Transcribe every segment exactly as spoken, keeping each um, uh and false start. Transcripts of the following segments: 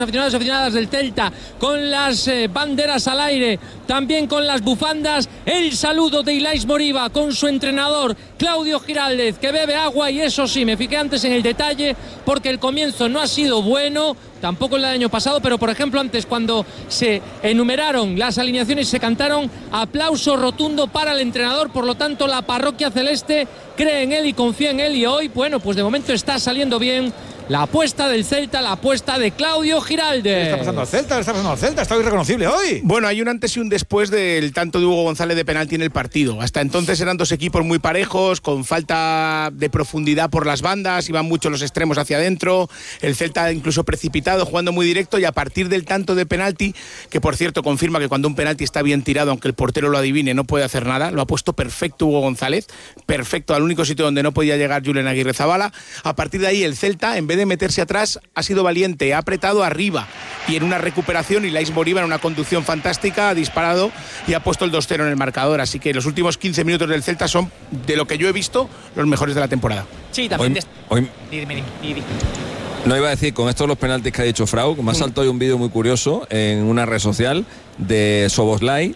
aficionados y aficionadas del Celta con las eh, banderas al aire, también con las bufandas. El saludo de Ilais Moriba con su entrenador Claudio Giraldez, que bebe agua, y eso sí, me fijé antes en el detalle porque el comienzo no ha sido bueno, tampoco el del año pasado, pero por ejemplo antes, cuando se enumeraron las alineaciones, se cantaron aplauso rotundo para el entrenador. Por lo tanto, la parroquia celeste cree en él y confía en él, y hoy, bueno, pues de momento está saliendo bien la apuesta del Celta, la apuesta de Claudio Giraldez. ¿Qué está pasando al Celta? ¿Qué está pasando al Celta? Está irreconocible hoy. Bueno, hay un antes y un después del tanto de Hugo González de penalti en el partido. Hasta entonces eran dos equipos muy parejos, con falta de profundidad por las bandas, iban mucho los extremos hacia adentro, el Celta incluso precipitado, jugando muy directo, y a partir del tanto de penalti, que por cierto confirma que cuando un penalti está bien tirado, aunque el portero lo adivine, no puede hacer nada, lo ha puesto perfecto Hugo González, perfecto, al único sitio donde no podía llegar Julen Aguirrezabala. A partir de ahí el Celta, en vez de meterse atrás, ha sido valiente, ha apretado arriba, y en una recuperación Ilais Moriba, en una conducción fantástica, ha disparado y ha puesto el dos cero en el marcador. Así que los últimos quince minutos del Celta son, de lo que yo he visto, los mejores de la temporada. Sí, también. Hoy, hoy... Dime, dime, dime. No, iba a decir, con estos los penaltis que ha dicho Frau, me ha saltado hoy un vídeo muy curioso en una red social de Szoboszlai,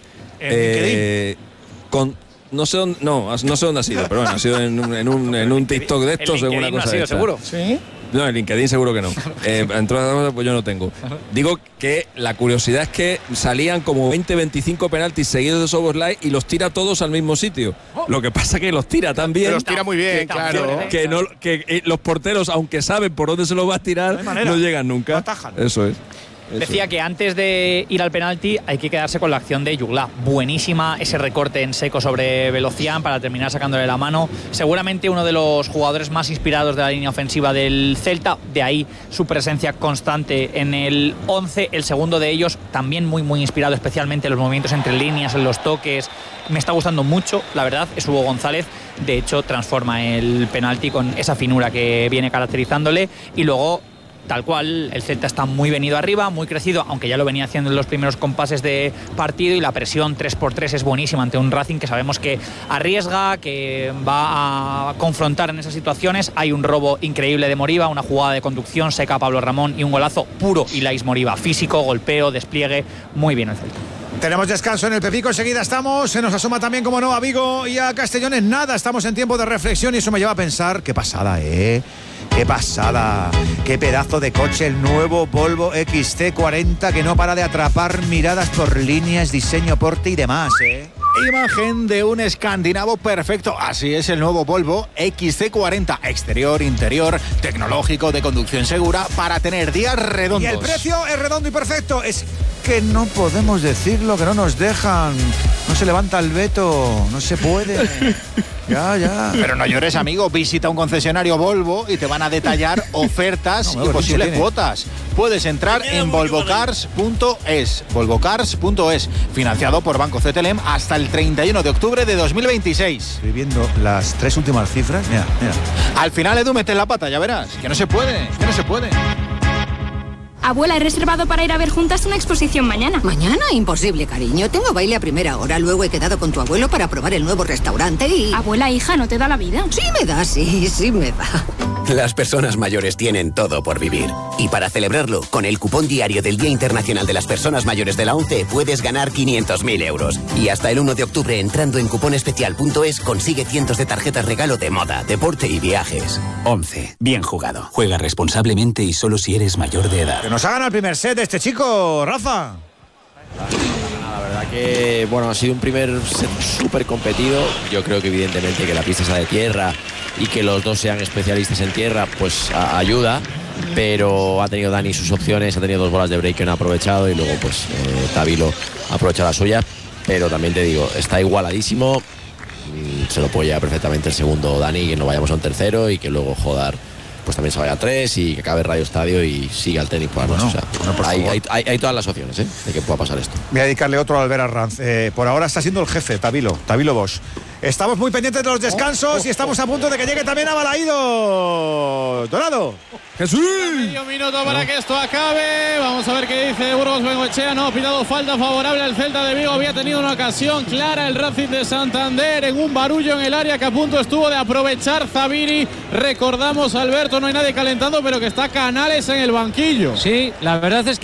eh, con no sé dónde, no, no sé dónde ha sido, pero bueno, ha sido en un, en un, en un TikTok de estos, en una cosa ha sido, esta. seguro. Sí. No, en LinkedIn seguro que no. Eh, entonces, pues yo no tengo. Digo que la curiosidad es que salían como veinte, veinticinco penaltis seguidos de Szoboszlai y los tira todos al mismo sitio. Lo que pasa es que los tira tan bien. Los tira muy bien, que, claro. Que, no, que eh, los porteros, aunque saben por dónde se los va a tirar, no, no llegan nunca. No atajan. Eso es. Eso. Decía que antes de ir al penalti hay que quedarse con la acción de Jugla. Buenísima ese recorte en seco sobre Velocián para terminar sacándole la mano. Seguramente uno de los jugadores más inspirados de la línea ofensiva del Celta. De ahí su presencia constante en el once. El segundo de ellos también muy muy inspirado, especialmente en los movimientos entre líneas, en los toques. Me está gustando mucho, la verdad, es Hugo González. De hecho, transforma el penalti con esa finura que viene caracterizándole. Y luego, tal cual, el Celta está muy venido arriba, muy crecido, aunque ya lo venía haciendo en los primeros compases de partido, y la presión tres por tres es buenísima ante un Racing que sabemos que arriesga, que va a confrontar en esas situaciones. Hay un robo increíble de Moriba, una jugada de conducción seca a Pablo Ramón y un golazo puro Ilais Moriba, físico, golpeo, despliegue, muy bien el Celta. Tenemos descanso en el Pepico, enseguida estamos, se nos asoma también, como no, a Vigo y a Castellón. En nada, estamos en tiempo de reflexión y eso me lleva a pensar, qué pasada, ¿eh? ¡Qué pasada! ¡Qué pedazo de coche! El nuevo Volvo X C cuarenta, que no para de atrapar miradas por líneas, diseño, porte y demás, ¿eh? Imagen de un escandinavo perfecto. Así es el nuevo Volvo X C cuarenta. Exterior, interior, tecnológico, de conducción segura, para tener días redondos. Y el precio es redondo y perfecto. Es que no podemos decirlo, que no nos dejan. No se levanta el veto. No se puede. Ya, ya. Pero no llores, amigo. Visita un concesionario Volvo y te van a detallar ofertas no, y posibles tiene. cuotas. Puedes entrar en volvo cars punto es. volvo cars punto es. Financiado por Banco C T L M hasta el treinta y uno de octubre de dos mil veintiséis. Estoy viendo las tres últimas cifras. Mira, mira. Al final, Edu, mete la pata, ya verás. Que no se puede, que no se puede. Abuela, he reservado para ir a ver juntas una exposición mañana. ¿Mañana? Imposible, cariño. Tengo baile a primera hora. Luego he quedado con tu abuelo para probar el nuevo restaurante y... Abuela, hija, ¿no te da la vida? Sí me da, sí, sí me da. Las personas mayores tienen todo por vivir. Y para celebrarlo, con el cupón diario del Día Internacional de las Personas Mayores de la ONCE puedes ganar quinientos mil euros. Y hasta el uno de octubre, entrando en cuponespecial punto es, consigue cientos de tarjetas regalo de moda, deporte y viajes. ONCE. Bien jugado. Juega responsablemente y solo si eres mayor de edad. Que nos hagan el primer set de este chico, Rafa. La verdad que, bueno, ha sido un primer set súper competido. Yo creo que evidentemente que la pista sea de tierra y que los dos sean especialistas en tierra, pues a- ayuda. Pero ha tenido Dani sus opciones, ha tenido dos bolas de break que no ha aprovechado y luego pues eh, Tabilo aprovecha la suya. Pero también te digo, está igualadísimo. Se lo puede llevar perfectamente el segundo Dani, que no vayamos a un tercero y que luego Jodar pues también se vaya a tres y que acabe Radio Estadio y siga el tenis por la noche. Bueno, o sea, bueno, por hay, hay, hay, hay todas las opciones, ¿eh?, de que pueda pasar esto. Voy a dedicarle otro a Albert Arranz. Eh, por ahora está siendo el jefe, Tabilo, Tabilo Bosch. Estamos muy pendientes de los descansos oh, oh, y estamos a punto de que llegue también a Balaído. Dorado. Jesús. Medio minuto para no. que esto acabe. Vamos a ver qué dice Burgos Bengoechea. No ha pitado falta favorable al Celta de Vigo. Había tenido una ocasión clara el Racing de Santander en un barullo en el área que a punto estuvo de aprovechar Zabiri. Recordamos, Alberto, no hay nadie calentando, pero que está Canales en el banquillo. Sí, la verdad es que